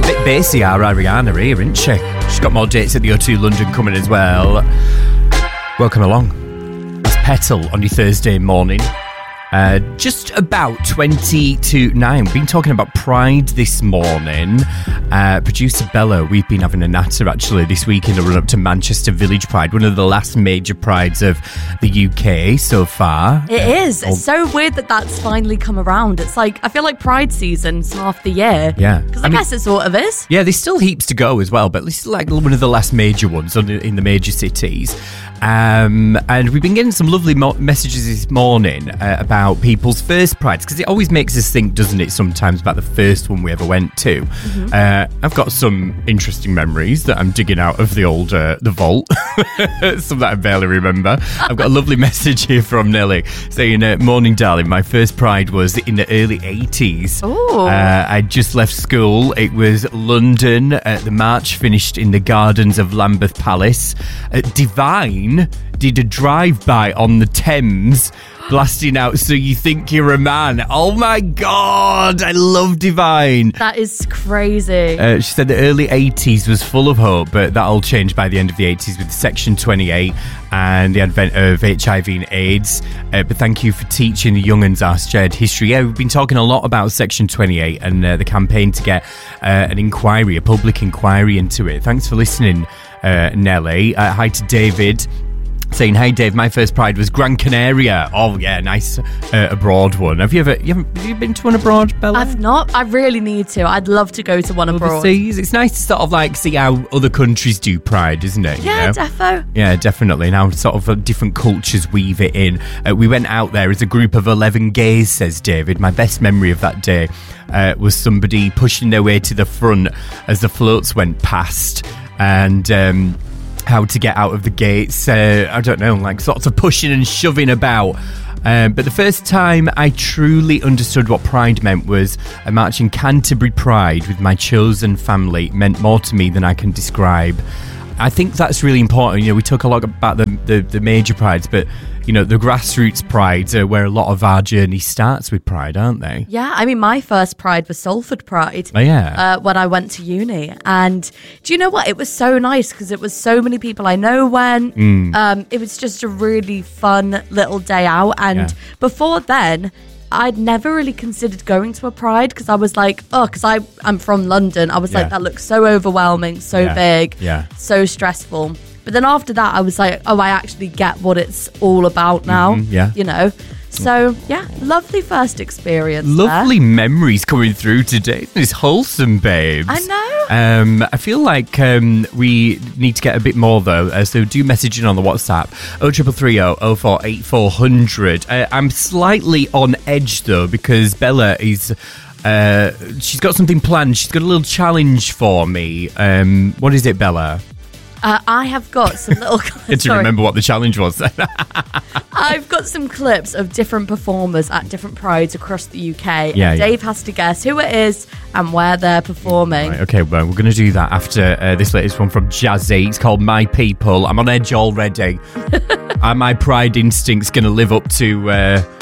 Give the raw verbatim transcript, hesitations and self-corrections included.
Bit bassy, our Ariana here, isn't she? She's got more dates at the O two London coming as well. Welcome along. It's Petal on your Thursday morning. Uh, just about twenty to nine. We've been talking about Pride this morning. Uh, producer Bella, we've been having a natter actually this week in the run up to Manchester Village Pride, one of the last major prides of the U K so far. It uh, is. It's so weird that that's finally come around. It's like, I feel like Pride season's half the year. Yeah. Because I, I mean, guess it sort of is. Yeah, there's still heaps to go as well, but this is like one of the last major ones in the major cities. Um, and we've been getting some lovely mo- messages this morning uh, about people's first prides, because it always makes us think, doesn't it, sometimes about the first one we ever went to. Mm-hmm. Uh, I've got some interesting memories that I'm digging out of the old uh, the vault, some that I barely remember. I've got a lovely message here from Nelly saying, uh, morning darling, my first pride was in the early eighties. Ooh. Uh, I just left school. It was London. Uh, the march finished in the gardens of Lambeth Palace. Uh, Divine did a drive-by on the Thames, blasting out So You Think You're a Man. Oh my God, I love Divine. That is crazy. Uh, she said the early eighties was full of hope, but that all changed by the end of the eighties with Section twenty-eight and the advent of H I V and AIDS. Uh, but thank you for teaching the young'uns our shared history. Yeah, we've been talking a lot about Section twenty-eight and uh, the campaign to get uh, an inquiry, a public inquiry into it. Thanks for listening, uh, Nelly. Uh, hi to David, saying, hey Dave, my first pride was Gran Canaria. Oh yeah, nice uh, abroad one. Have you ever you haven't, have you been to one abroad, Bella? I've not. I really need to. I'd love to go to one abroad. Overseas. It's nice to sort of like see how other countries do pride, isn't it? Yeah, you know? defo. Yeah, definitely. And how sort of uh, different cultures weave it in. Uh, we went out there as a group of eleven gays, says David. My best memory of that day uh, was somebody pushing their way to the front as the floats went past, and um how to get out of the gates, uh, I don't know, like sorts of pushing and shoving about. Um, but the first time I truly understood what Pride meant was a march in Canterbury Pride with my chosen family. It meant more to me than I can describe. I think that's really important. You know, we talk a lot about the, the, the major prides, but, you know, the grassroots prides are where a lot of our journey starts with Pride, aren't they? Yeah, I mean, my first Pride was Salford Pride. Oh, yeah. Uh, when I went to uni. And do you know what? It was so nice because it was so many people I know went. Mm. Um, it was just a really fun little day out. And Yeah. before then, I'd never really considered going to a Pride because I was like, oh, because I'm from London. I was Yeah. like, that looks so overwhelming, so Yeah. big, Yeah. so stressful. But then after that, I was like, oh, I actually get what it's all about now. Mhm, yeah. You know? So, yeah, lovely first experience. Lovely there. memories coming through today. It's wholesome, babes. I know. Um, I feel like um, we need to get a bit more, though. Uh, so do message in on the WhatsApp. oh three three three oh oh four eight four hundred. Uh, I'm slightly on edge, though, because Bella is... Uh, she's got something planned. She's got a little challenge for me. Um, what is it, Bella? Uh, I have got some little... Did you remember what the challenge was? I've got some clips of different performers at different prides across the U K. Yeah, and yeah. Dave has to guess who it is and where they're performing. Right, okay, well, we're going to do that after uh, this latest one from Jazzy. It's called My People. I'm on edge already. Are my pride instincts going to live up to... Uh,